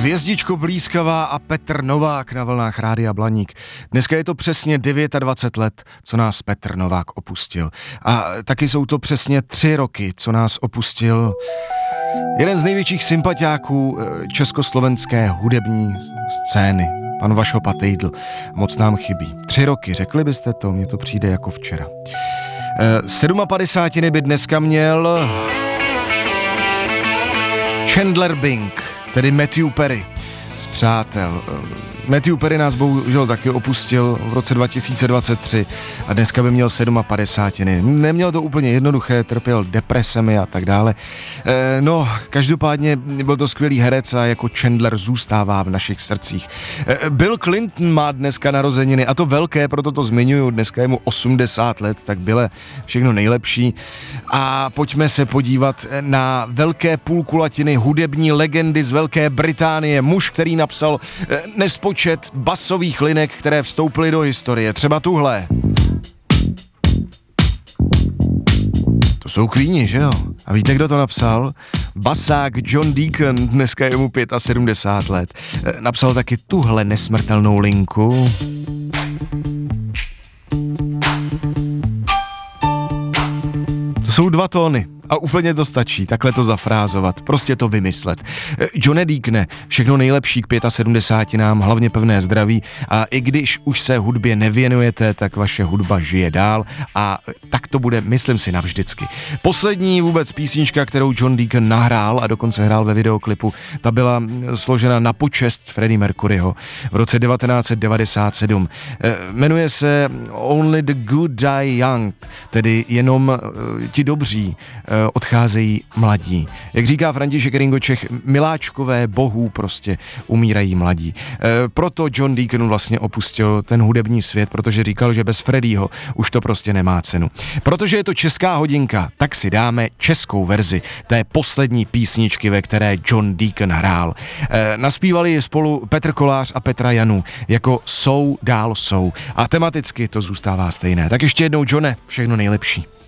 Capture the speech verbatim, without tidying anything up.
Hvězdičko blízkavá a Petr Novák na vlnách Rádia Blaník. Dneska je to přesně dvacet devět let, co nás Petr Novák opustil. A taky jsou to přesně tři roky, co nás opustil jeden z největších sympatiáků československé hudební scény, pan Vašo Patejdl. Moc nám chybí. Tři roky, řekli byste to? Mně to přijde jako včera. sedmapadesátiny by dneska měl Chandler Bing, tedy Matthew Perry z Přátel. Matthew Perry nás bohužel taky opustil v roce dva tisíce dvacet tři a dneska by měl sedmapadesátiny. Neměl to úplně jednoduché, trpěl depresemi a tak dále. E, no, každopádně byl to skvělý herec a jako Chandler zůstává v našich srdcích. E, Bill Clinton má dneska narozeniny a to velké, proto to zmiňuju, dneska je mu osmdesát let, tak byle všechno nejlepší. A pojďme se podívat na velké půlkulatiny hudební legendy z Velké Británie. Muž, který napsal e, nespočet Čet basových linek, které vstoupily do historie. Třeba tuhle. To jsou Queeni, že jo? A víte, kdo to napsal? Basák John Deacon, dneska je mu sedmdesát pět let. Napsal taky tuhle nesmrtelnou linku. To jsou dva tóny. A úplně to stačí, takhle to zafrázovat, prostě to vymyslet. Johne Deacone, všechno nejlepší k sedmdesáti pěti, hlavně pevné zdraví a i když už se hudbě nevěnujete, tak vaše hudba žije dál a tak to bude, myslím si, navždycky. Poslední vůbec písnička, kterou John Deacon nahrál a dokonce hrál ve videoklipu, ta byla složena na počest Freddie Mercuryho v roce devatenáct set devadesát sedm. Jmenuje se Only the Good Die Young, tedy jenom ti dobří odcházejí mladí. Jak říká František Ringočech, miláčkové bohů prostě umírají mladí. E, proto John Deacon vlastně opustil ten hudební svět, protože říkal, že bez Freddieho už to prostě nemá cenu. Protože je to česká hodinka, tak si dáme českou verzi té poslední písničky, ve které John Deacon hrál. E, naspívali ji spolu Petr Kolář a Petra Janu jako Jsou dál jsou. A tematicky to zůstává stejné. Tak ještě jednou, Johne, všechno nejlepší.